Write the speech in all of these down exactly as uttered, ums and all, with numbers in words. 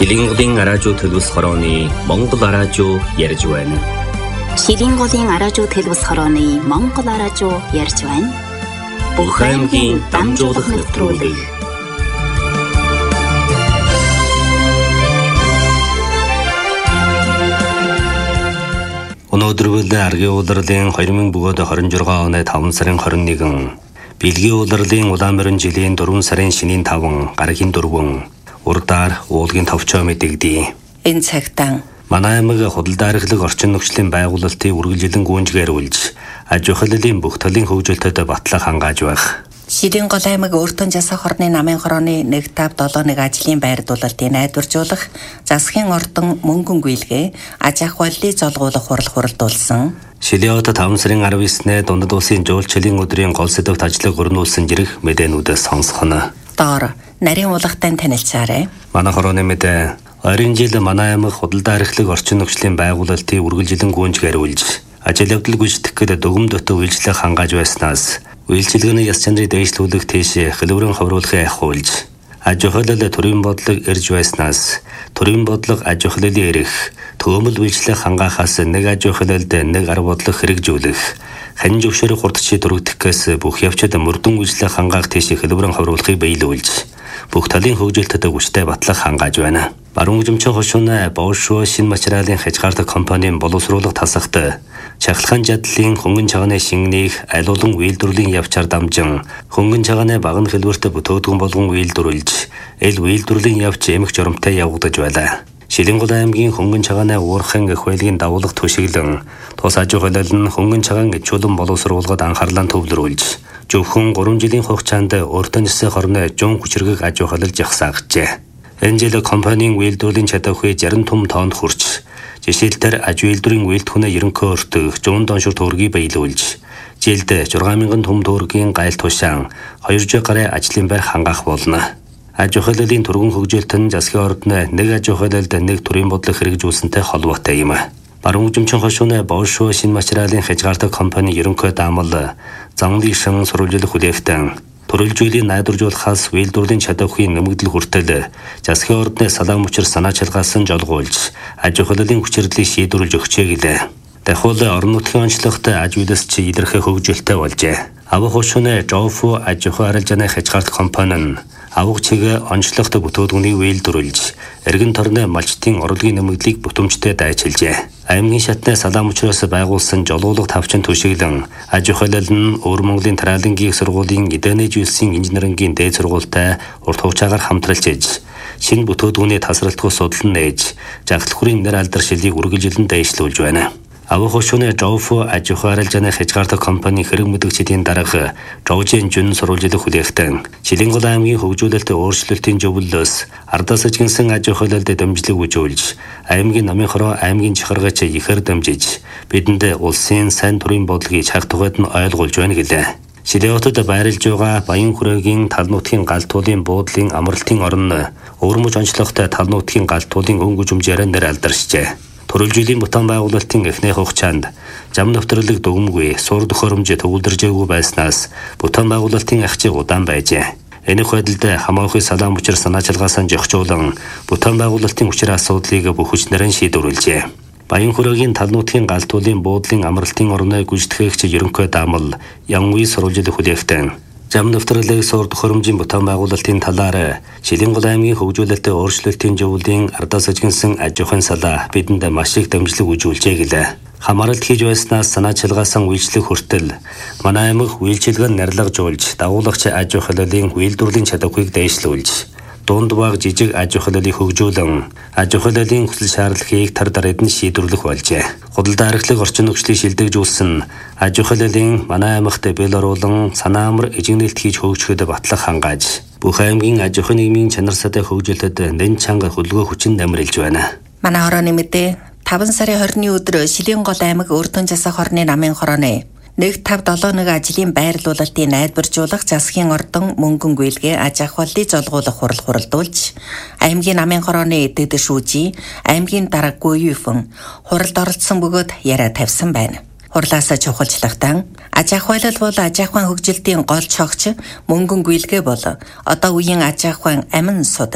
Шилийн голын араажуу төлөвс хорооны Монгол араажуу ярьж байна. Шилийн голын араажуу төлөвс хорооны Монгол араажуу ярьж байна. Бүх аймгийн дамжуулах нэвтрүүлэг. Өнөөдөр аргийн улирлын хоёр мың двадцать шесть оны таван сарын двадцать нэгэн, Бэлгийн улирлын Улаанборин жилийн дөрвөн сарын шинийн таван, гарагийн дөрвөн, урдаар уулгийн товчоо мэдэгдээ. Энэ цагтаа манай аймаг худалдаа архилаг орчин нөхцөлийн байгуулалтын үргэлжилэн гүйцэтгэр үйлж, аж ахуйлын бүх талын хөгжилтөд батлах хангааж байх. Шилийн гол аймаг Өртөн Жасах хорны намын хорооны нэг тав долоо нэг ажлын байрдуулалтыг найдваржуулах, засгийн ордон мөнгөн гүйлгээ, аж ахуйлыг золгуулах хурал хуралдуулсан. Шилийн хотод таван сарын арав есний дундад улсын жуулчлалын өдрийн гол сэдвт ажлыг өрнүүлсэн жирэх мэдээнүүдээс сонсгоно. Доор нарийн уулгатай танилцаарай. Манай хорооны мэдээ ойрын жил манай аймаг худалдаа архилаг орчин нөхцөлийн байгуулалтын үргэлжилэн гүйцэтгэр үйлж, ажил явдал гүйцэтгэхэд дүгм дотоо үйлчлэх хангааж байснаас үйлчилгээний яс чанарыг дэвшлүүлэх тийш хэлбэрэн ховруулахыг ахиулж, аж ахуйлал төрийн бодлого ирж байснаас төрийн бодлого аж ахуйлын эрх, төөмөл үйлчлэх хангаахаас нэг аж ахуйлалд нэг арга бодлого хэрэгжүүлэх, хань зөвшөөрөх хурдчид дөрөвдөхөөс бүх явцад мөрдөн үйлчлэх хангаах тийш хэлбэрэн ховруулахыг биелүүлж, бүх талын хөгжилтөд хүчтэй батлах хангааж байна. Баруун хөгжимчин хошууны Боошо шинэ материалын хязгаартай компанийн боловсруулах тасагт чахалхан жадлын хөнгөн чагааны шингэнийг аль олон үйлдвэрлэлийн явцаар дамжин хөнгөн чагааны баган хэлбэрт бүтөөдгөн болгон үйлдвэрлэж, эл үйлдвэрлэлийн явц эмх жоромтой явагдаж байлаа. Шилийн гол аймгийн хөнгөн чагааны уурхайн эх байлгийн давуулга төшиглэн тус аж ахуйлал нь хөнгөн чагаан гिचүүлэн боловсруулахад анхаарлаа төвлөрүүлж, зөвхөн гурван жилийн хугацаанд Өртөн Жасах хорны жон хүчрэг аж ахуйлал жагсаагчээ. Энэ жил компанийн үйлдвэрлэлийн чадварыг зарим том тоонд хүрч, жишээлбэл аж үйлдвэрийн үйлдвэрнээ ерөнхий өртөг зуун доншир төгрөгийг биелүүлж, жилд шүгүү мянган том төгрөгийн гайл тушаан двести гаруй ажлын байр хангаах болно. Аж ахуйлын түргэн хөгжилт нь засгийн ордны нэг аж ахуйлалд нэг төрийн бодлого хэрэгжүүлсэнтэй холбоотой юм. Баруун хөгжимчин хошууны Боошо шинэ материалын хязгаартай компани ерөнхий даамал Занлын шин сурвалжлах хүлээвтэн төрөлжүүлийг найдваржуулахаас үйлдвэрлэлийн чадварын нэмэгдэл хүртэл засгийн ордны салаам учир санаачилгаас нь жолгуулж, аж ахуйлын хүчирдлийг шийдвэрлэж өгчээ гэлээ. Дахиад орон нутгийн онцлогтой аж үйлс чи илэрхий хөгжилтэй болжээ. Авах хошууны Жофу аж ахуй арилжааны хязгаартай компани нь авах чигээ онцлогтой бүтөөдгөнийг үйлдвэрлэж, эргэн тойрны малчтын орлогын нэмэгдлийг бүтэмжтэй дайчилжээ. Аймгийн шатны салаам учраас байгуулсан жолоолог тавчин төшиглэн, аж ахуйлал нь Өвөр Монголын Тариалангийн сургуулийн эдээний зүйлсийн инженерингийн дээд сургуультай урт хугацаагаар хамтралж иж, шинэ бүтөөдгөний тасралтгүй судал нь нээж, жагтлагын нэр алдар шилийг үргэлжилэн дэвшлүүлж байна. Авах хошууны Жофу аж ахуй арилжааны хязгаартай компани хэрэг мэдгчдийн дарга Жожин Жүн сурвалжлах хүлээвтэн Шилийн гол аймгийн хөгжүүлэлт өөрчлөлтийн зөвлөлөөс ардаас ажигнсан аж ахуйлалд дэмжлэг үзүүлж, аймгийн намын хороо аймгийн чахаргач ихээр дэмжиж, бидэнд улсын сайн төрийн бодлогыг чаг тухайд нь ойлгуулж байна гэлээ. Шилийн хотод байрлаж байгаа Баян хүрээгийн тал нутгийн галт туулын буудлын амралтын орон өвөрмөж онцлогтой тал нутгийн галт туулын өнгө жумжээрэн нэр алдаршжээ. Төрөлжүүллийн бутан байгуулалтын эхний хугацаанд зам навтрлаг дүгмгүй сур төхөөрөмж төвлөржээгүй байснаас бутан байгуулалтын ахчиг удаан байжээ. Энэ байдалд хамаахын салаам учир санаачилгаасаа жогчуулан бутан байгуулалтын хүчир асуудлыг бүх хүчнэрэн шийдвэрлэжээ. Баян хүрээгийн тал нутгийн галт туулын буудлын амралтын орны гүйцэтгэгч ерөнхий даамал Янгүй сурвалжлах хүлээвтэн зам навтрлаг сур төхөөрөмжийн бутан байгуулалтын талаар Шилийн гол аймгийн хөгжүүлэлт өөрчлөлтийн зөвлөлийн ардаас ажигнсан аж ахуйн салаа бидэнд маш их дэмжлэг үзүүлжээ гэлээ. Хамааралт хийж байснаас санаачилгаасан үйлчлэх хүртэл манай аймаг үйлчилгээ нь нарлагжуулж, дагуулагч аж ахуйлын үйлдвэрлэлийн чадварыг дэвшлүүлж, дунд баг жижиг аж ахуйлыг хөгжүүлэн, аж ахуйлын хүсэл шаардлагыг тар дараад нь шийдвэрлэх болжээ. Худалдаа архилаг орчин нөхцөлийг шилдэгжүүлсэн аж ахуйлын манай аймагт бэл оруулан санаа амар эжигнэлт хийж хөгжөхөд батлах хангааж, бүх аймгийн аж ахуй нийгмийн чанар сатай хөгжилтөд нэн чанга хөлгөө хүчин дамжуулж байна. Манай хорооны мэдээ таван сарын двадцатны өдөр Шилийн гол аймаг Өртөн Жасах хорны намын хорооны нэг тав долоо нэг ажлын байрлуулалтыг найдваржуулах, засгийн ордон мөнгөн гүйлгээ, аж ахуйлыг золгуулах хурал хуралдуулж, аймгийн намын хорооны эдэд шүүжи, аймгийн дарга Гүйфэн хуралд оролцсон бөгөөд яриа тавьсан байна. Хурлаасаа чухалчлагтан аж ахуйлал бол аж ахуйн хөгжилтийн гол чогч, мөнгөн гүйлгээ бол одоо үеийн аж ахуйн амин судас.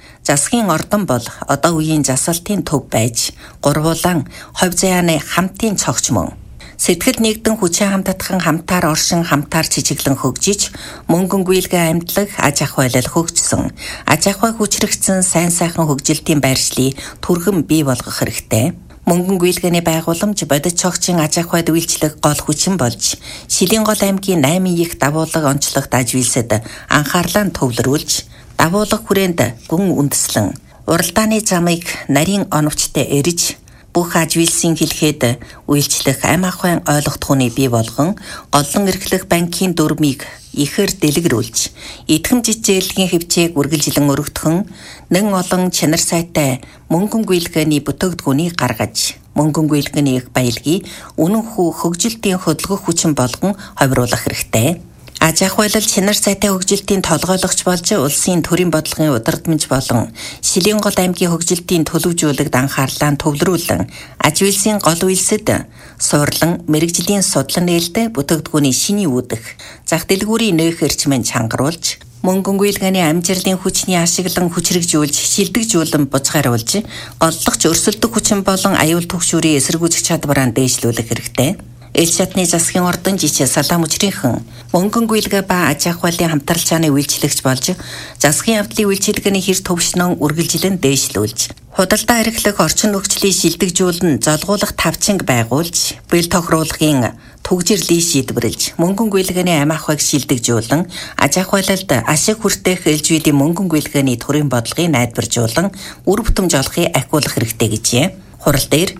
засгийн ордон бол одоо үеийн засалтын төв байж гурвуулан хувь заяаны хамтын цогч мөн. Сэтгэл нэгдэн хүчин хамтдагхан хамтаар оршин хамтаар чижиглэн хөгжиж мөнгөн гүйлгээ амьдлаг аж ахуй байлал хөгжсөн. Аж ахуй хүчрэгцэн сайн сайхан хөгжилтийн байршлыг түргэн бий болгох хэрэгтэй. Мөнгөн гүйлгээний байгууламж бодит цогцын аж ахуйд үйлчлэх гол хүчин болж Шилэн гол аймгийн найман их давуулаг онцлогт ажиглсад анхаарлаа төвлөрүүлж давуулах хүрээнд гүн үндэслэн уралдааны замыг нарийн оновчтой эрж бүх ажиглсан хэлхэд үйлчлэх ам ахуйн ойлгохтхууны бий болгон голлон эрхлэх банкийн дүрмийг ихэр дэлгэрүүлж идэхэм жижиглэгийн хөвчээг үргэлжлэн өргөдгөн нэн олон чанар сайтай мөнгөн гүйлгээний бүтээгдэхүүнийг гаргаж мөнгөн гүйлгээний их баялагийг үнэн хүү хөгжилтийн хөдөлгөх хүчин болгон ховируулах хэрэгтэй. Аж ахуйлал чанар сайтай хөгжилтийн толгойлогч болж улсын төрийн бодлогын удирдамж болон Шилэн гол аймгийн хөгжилтийн төлөвжүүлэгт анхаарлаа төвлөрүүлэн ажиглсан гол үйлсэд суурлан мэрэгжлийн судлан нээлттэй бүтээгдэхүүний шиний үүдэх зах дэлгүүрийн нөх эрчмэн чангаруулж мөнгөн гүйлгээний амжилтын хүчний ашиглан хүчрэгжүүлж шилдэгжүүлэн буцгааруулж голлогч өрсөлдөх хүчин болон аюул түгшүүрийн эсэргүүцэх чадвараа дээшлүүлэх хэрэгтэй. Эл шатны засгийн ордон жишээ Салам Учрынхан мөнгөн гүйлгээ ба аж ахуйлын хамтарчааны үйлчлэгч болж засгийн явдлын үйлчилгээний хэр төвшнөн үргэлжлэн дээшлүүлж худалдаа эрхлэх орчин нөхцөлийг шилдэгжүүлэн золгуулах тавчинг байгуулж бэл тохируулахын түгжирлийг шийдвэрлэж мөнгөн гүйлгээний ам ахуйг шилдэгжүүлэн аж ахуйлалд ашиг хүртэх элжидийн мөнгөн гүйлгээний төрийн бодлогыг найдваржуулан үр бүтэмж олохыг ахиулах хэрэгтэй гэжээ. Хурал дээр